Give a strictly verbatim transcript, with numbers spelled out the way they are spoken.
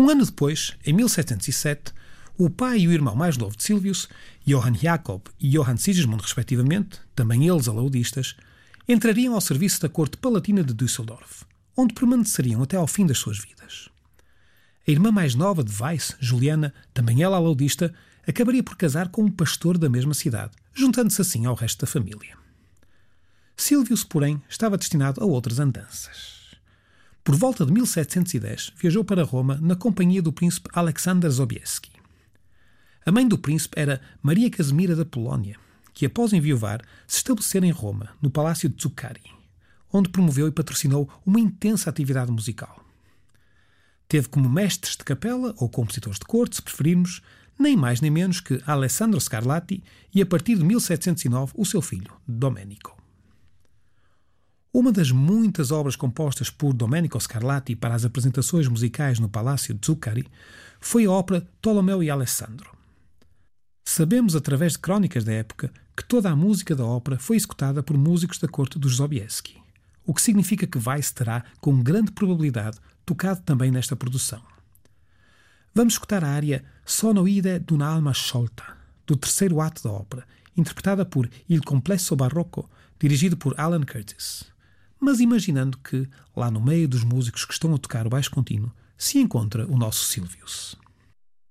Um ano depois, em mil setecentos e sete, o pai e o irmão mais novo de Sylvius, Johann Jakob e Johann Sigismund, respectivamente, também eles alaudistas, entrariam ao serviço da corte palatina de Düsseldorf, onde permaneceriam até ao fim das suas vidas. A irmã mais nova de Weiss, Juliana, também ela alaudista, acabaria por casar com um pastor da mesma cidade, juntando-se assim ao resto da família. Sylvius, porém, estava destinado a outras andanças. Por volta de mil setecentos e dez, viajou para Roma na companhia do príncipe Alexander Sobieski. A mãe do príncipe era Maria Casimira da Polónia, que após enviuvar se estabelecera em Roma, no Palácio de Zuccari, onde promoveu e patrocinou uma intensa atividade musical. Teve como mestres de capela, ou compositores de corte, se preferirmos, nem mais nem menos que Alessandro Scarlatti e, a partir de mil setecentos e nove, o seu filho, Domenico. Uma das muitas obras compostas por Domenico Scarlatti para as apresentações musicais no Palácio de Zuccari foi a ópera Tolomeo e Alessandro. Sabemos, através de crónicas da época, que toda a música da ópera foi executada por músicos da corte dos Sobieski, o que significa que Weiss terá, com grande probabilidade, tocado também nesta produção. Vamos escutar a área Sonoide d'una alma sciolta, do terceiro ato da ópera, interpretada por Il Complesso Barroco, dirigido por Alan Curtis. Mas imaginando que, lá no meio dos músicos que estão a tocar o baixo contínuo, se encontra o nosso Sylvius.